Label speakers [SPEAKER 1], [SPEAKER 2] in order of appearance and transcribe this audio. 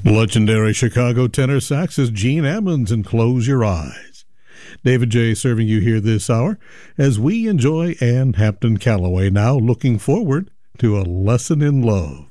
[SPEAKER 1] Legendary Chicago tenor sax is Gene Ammons and Close Your Eyes. David J. serving you here this hour as we enjoy Ann Hampton Callaway, now looking forward to A Lesson in Love.